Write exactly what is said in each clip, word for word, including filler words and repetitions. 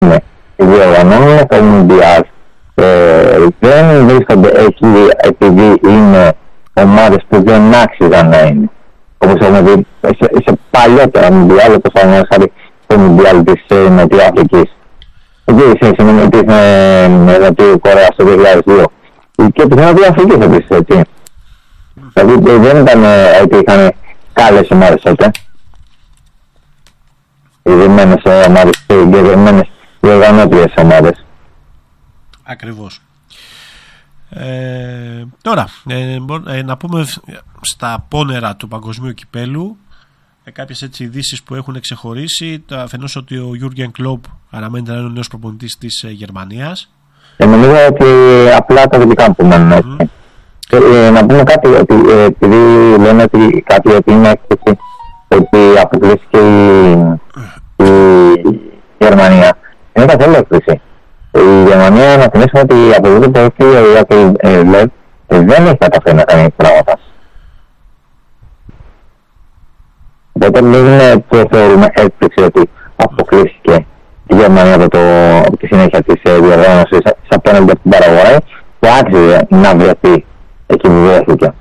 ναι, διοργανώνουν το Μουντιάλ. Ε, δεν βρίσκονται εκεί επειδή είναι ομάδες που δεν άξιζαν να είναι. Όπως έχουμε δει σε, σε παλιότερα Μουντιάλ, όπως θα χάρη το Μουντιάλ της ε, Νοτιοαφρικής. Εκεί σε συμμετείχε με Νοτιό Κορέα στο δύο χιλιάδες δύο. Και πιθανόν ότι η Αφρική επίσης, έτσι. Δηλαδή δεν ήταν ότι είχαν καλές ομάδες τότε. Ιδρυμένες ομάδες και ιδρυμένες διοργανώτριες ομάδες. Ακριβώς. Ε, τώρα, ε, ε, να πούμε στα πόνερα του παγκοσμίου κυπέλου ε, κάποιες έτσι ειδήσεις που έχουν ξεχωρίσει. Το αφενός ότι ο Γιούργεν Κλοπ αναμένεται να είναι ο νέος προπονητής της ε, Γερμανίας. Ε, νομίζω ότι απλά τα δυτικά που μένουν έτσι. Mm. Ε, να πούμε κάτι, ότι ε, επειδή λένε ότι κάτι ότι είναι έκθεση ότι αποκλείστηκε η, η Γερμανία. Είναι καθόλου έκθεση. Η Γερμανία, να θυμίσουμε ότι από τότε που έφυγε ο Ιάκη Λεβ δεν έχει καταφέρει να κάνει πράγματα. Οπότε δεν το θεωρούμε έκπληξη ότι αποκλείστηκε η Γερμανία από, το, από τη συνέχεια της διοργάνωσης απέναντι από την Παραγουάη και άξιζε να βρεθεί εκεί που βρέθηκε.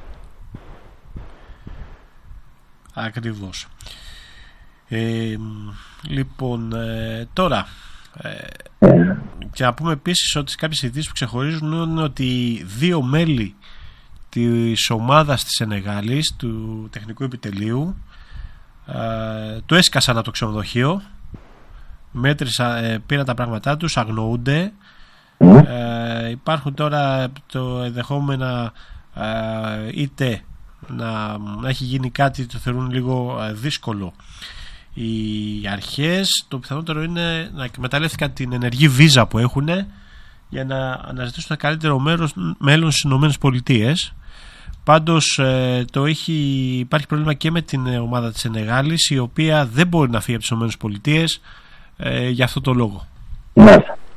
Ακριβώς. Ε, λοιπόν, ε, τώρα ε, yeah. και να πούμε επίσης ότι κάποιες ειδήσεις που ξεχωρίζουν είναι ότι δύο μέλη της ομάδας της Σενεγάλης, του τεχνικού επιτελείου, ε, το έσκασαν από το ξενοδοχείο, μέτρησα, ε, πήραν τα πράγματά τους, αγνοούνται. Mm. Ε, υπάρχουν τώρα το ενδεχόμενα ε, είτε να, να έχει γίνει κάτι το θεωρούν λίγο ε, δύσκολο οι αρχές. Το πιθανότερο είναι να εκμεταλλεύτηκαν την ενεργή βίζα που έχουν για να αναζητήσουν ένα καλύτερο μέρος, μέλλον στις Ηνωμένες Πολιτείες. Πάντως ε, το έχει, υπάρχει πρόβλημα και με την ομάδα της Σενεγάλης, η οποία δεν μπορεί να φύγει από τις Ηνωμένες Πολιτείες ε, για αυτό το λόγο. Ναι.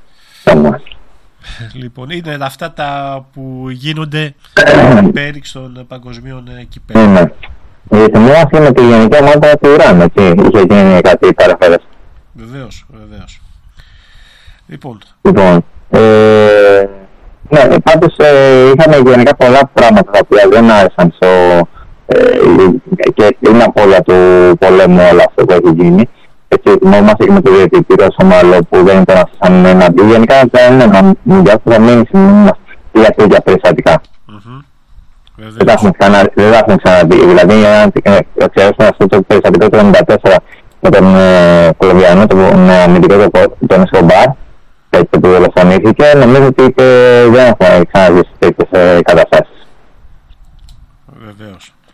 Λοιπόν, είναι αυτά τα που γίνονται πέριξ των παγκοσμίων κυπέλων. Ναι. Η θυμόμαστε με τη γενική ομάδα του Ιράν, έτσι, είχε γίνει κάτι παραφέρες. Βεβαίως, βεβαίως. Λοιπόν, λοιπόν ε, ναι, πάντως ε, είχαμε γενικά πολλά πράγματα τα οποία δεν άρεσαν στο, ε, και είναι από όλα του πολέμου όλα αυτό που έχει γίνει. Έτσι, θυμόμαστε και με το διαιτητήριο Σομαλό που δεν ήταν σαν εναντί. Γενικά δεν είναι ένα μουντιάλ που θα μείνει για τέτοια περιστατικά. Δεν τα έχουμε ξαναδεί. Δηλαδή, αν εξαιρέσουμε αυτό το περιστατικό του ενενήντα τέσσερα με τον Κολομβιανό, τον αμυντικό τον Εσκομπάρ, έτσι που δολοφονήθηκε, νομίζω ότι δεν έχουμε ξαναδεί τέτοιες καταστάσεις. Βεβαίως.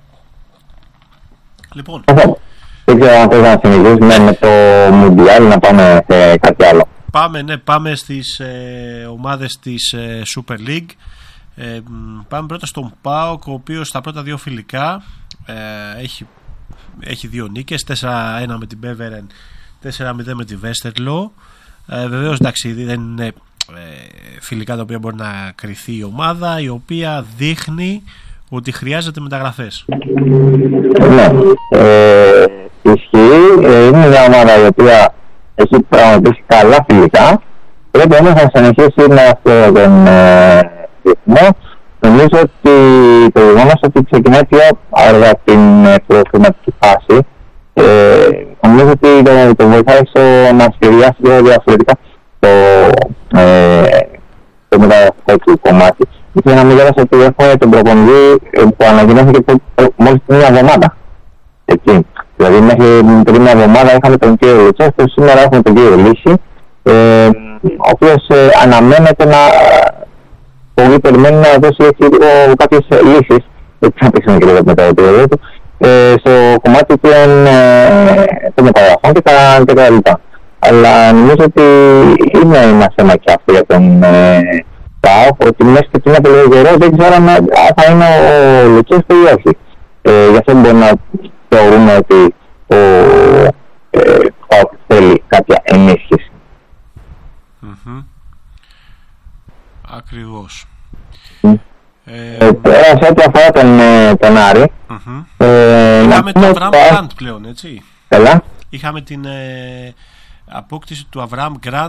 Λοιπόν. Δεν ξέρω αν θέλει να συνεχίσουμε με το Μουντιάλ, να πάμε σε κάτι άλλο. Πάμε, ναι, πάμε στις ε, ομάδες της ε, Super League. Ε, πάμε πρώτα στον ΠΑΟΚ, ο οποίος στα πρώτα δύο φιλικά ε, έχει, έχει δύο νίκες, τέσσερα ένα με την Beveren, τέσσερα μηδέν με τη Βέστερλο. Ε, βεβαίως, εντάξει, δεν είναι ε, φιλικά τα οποία μπορεί να κριθεί η ομάδα, η οποία δείχνει ότι χρειάζεται μεταγραφές. Ναι, ε, ισχύει, ε, είναι μια ομάδα η οποία έχει πραγματοποιήσει καλά φιλικά, πρέπει όμως να συνεχίσει με αυτό τον ε, ρυθμό. Νομίζω ότι το γεγονός ότι ξεκινάει πιο αργά την προκριματική φάση, ε, νομίζω ότι το, το βοηθάει στο να σχεδιάσει πιο διαφορετικά το, ε, το μεταγραφικό του κομμάτι. Ήθελα να μην γράψω ότι έχουμε τον προπονητή που ανακοινώθηκε μόλις την μια εβδομάδα. Έτσι. Δηλαδή μέχρι πριν μια εβδομάδα είχαμε τον κύριο Λουτσέσκο, σήμερα έχουμε τον κύριο Λύση, ε, ο οποίος ε, αναμένεται να πολύ περιμένει να δώσει έτσι λίγο κάποιες λύσεις, έτσι να παίξουμε και λίγο μετά το του, ε, στο κομμάτι των ε, μεταγραφών και τα, και τα λοιπά. Αλλά νομίζω ότι είναι ένα θέμα και αυτό για τον ε, ΠΑΟΚ, ότι μέσα και πριν από λίγο καιρό δεν ξέρω αν θα είναι ο Λουτσέσκο ή όχι. Ε, γι' αυτό μπορεί να θεωρούμε ότι ο ε, ΠΑΟΚ θέλει κάποια ενίσχυση. Mm-hmm. Ακριβώς. Mm. Ε, τώρα σε ό,τι αφορά τον, τον Άρη, mm-hmm. ε, είχαμε τον Αβραάμ Γκραντ πλέον, έτσι. Καλά. Είχαμε την ε, απόκτηση του Αβραάμ Γκραντ